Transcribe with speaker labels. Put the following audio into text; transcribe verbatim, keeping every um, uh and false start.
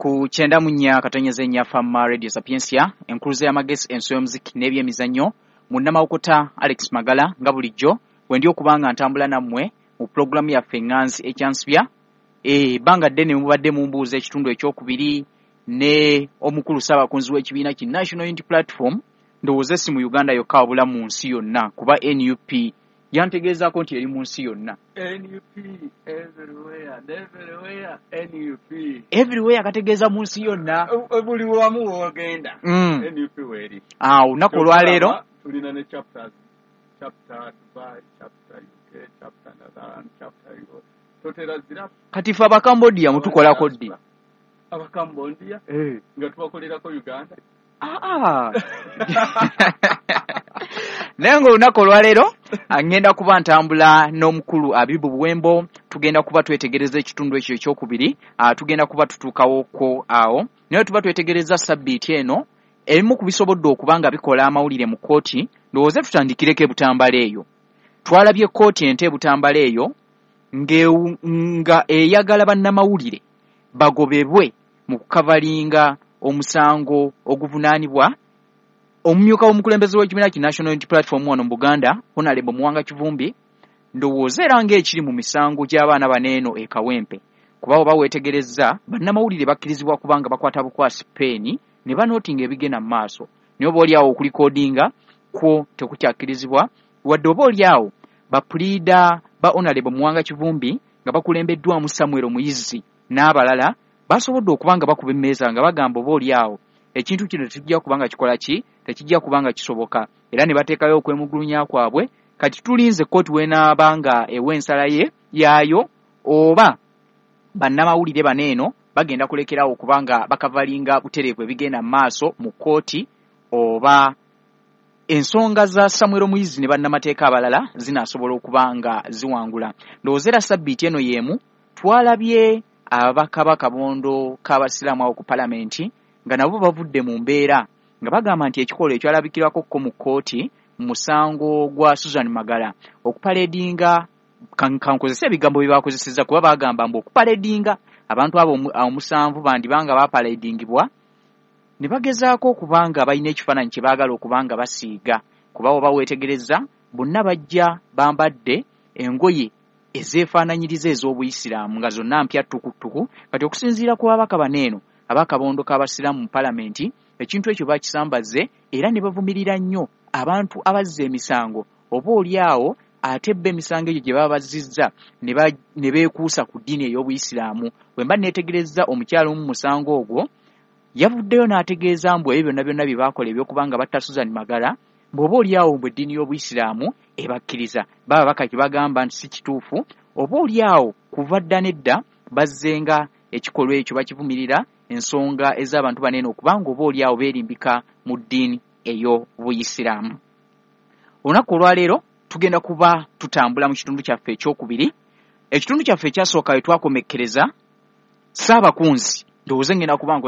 Speaker 1: ku chenda munya katonyeze nya fama Radio Sapiensia enkuluze ya magesi enso y'omuziki n'ebyemizannyo munnama okota Alex Magala nga bulijjo wendi okubanga ntambula nammwe mu programu ya Fenganzi echansbya e banga dene mubadde mu mbuuze ekitundu ekyokubiri ne omukulu saba kunzi w'ekibiina ki National Unity Platform ndowooza si mu Uganda yokka wabula mu nsi yonna kuba N U P yantegeezaako nti eri mu nsi yonna.
Speaker 2: N U P everywhere, everywhere, N U P.
Speaker 1: Everywhere akategeeza mu nsi yonna.
Speaker 2: Buli wamu wogenda.
Speaker 1: Mm.
Speaker 2: N U P weri.
Speaker 1: Ah, olunaku olwaleero.
Speaker 2: Tulina ne chapters. Chapter Dubai, chapter U K, chapter Netherlands, chapter Europe. Totera zira. Kati
Speaker 1: fa Cambodia mutukolako ddi?
Speaker 2: Aba Cambodia?
Speaker 1: Eh.
Speaker 2: Nga tubakolerako Uganda.
Speaker 1: Ah ah. Nengo olunaku olwaleero agenda kuba ntambula n'omukulu Abibu Buwembo tugenda kuba twetegereza ekitundu ekyo ekyokubiri uh, tugenda kuba tutuukawo ko awo naye tuba twetegereza sabbiiti eno ebimu ku bisobodde okubanga bikola amawulire mu kooti ndowooze tutandikireko ebutambala eyo twalabye kooti ente ebutambala eyo nga eyagala bannamawulire bagobebwe mu kukavalinga omusango oguvunaanibwa omumyuka w'omukulembeze w'ekibiina ki National Unity Platform wano mu Buganda Honorable Muwanga Kivumbi ndowooza era ng'ekiri mu misango gy'abaana baneeno e Kawempe kuba oba weetegerezza bannamawulire bakkirizibwa kubanga bakwata bukwasi peeni ne banootinga ebigenda mu maaso naye oba oli awo okulikodinga kwo tekukyakkirizibwa wadde oba oli awo bapuliida ba Honorable Muwanga Kivumbi nga bakulembeddwamu Samuel Muyizi n'abalala basobodde okubanga bakuba emmeeza nga bagamba oba oli awo ekintu kino tekijja kubanga kikola ki tekijja kubanga kisoboka era ne bateekayo okwemugulunya kwabwe kati tulinze kooti w'enaabanga ew'ensala ye yaayo oba bannamawulire baneeno bagenda kulekerawo kubanga bakavalinga butereevu ebigenda mu maaso mu kooti oba ensonga za Samuel Muyizi ne bannamateeka abalala zinaasobola okubanga ziwangula ndowooza era sabbiiti eno y'emu twalabye ababaka b'akabondo k'abasiraamu awo ku palamenti nga nabo bavudde mu mbeera nga bagamba nti ekikolo ekyalabikirwako ko mu kooti mu musango gwa Susan Magala okupaledinga kankozesa ebigambo bye bakozesezza kuba bagamba mbu okupaledinga abantu abo omusanvu bandibanga bapaledingibwa ne bagezaako okubanga balina ekifaananyi kye baagala okubanga basiiga kuba oba weetegereza bonna bajja bambadde engoye ezeefaananyiriza ez'obuyisiraamu nga zonna mpya ttukutuku kati okusinziira ku babaka baneeno abakabondo k'abasiraamu mu palamenti ekintu ekyo bakisambaze era ne bavumirira nnyo abantu abazza emisango oba oli awo ate bbe emisango egyo gye baba bazzizza ne beekuusa ku ddiini ey'obuyisiraamu bwe mba neetegerezza omukyalo omu musango ogwo yavuddeyo n'ategeeza mbu ebyo byonna byonna bye baakola ebyokubanga batta Susan Magala bw'oba oli awo mbu eddiini y'obuyisiraamu ebakkiriza baba bakaki bagamba nti si kituufu oba oli awo kuva dda nedda bazzenga ekikolwa ekyo bakivumirira ensonga ez'abantu baneeno okubanga oba oli awo beerimbika mu ddiini ey'obuyisiraamu. Olunaku olwaleero tugenda kuba tutambula mu kitundu kyaffe ekyokubiri. Ekitundu kyaffe ekyasooka we twakomekkereza Ssaabakunzi ndowooza ngenda kuba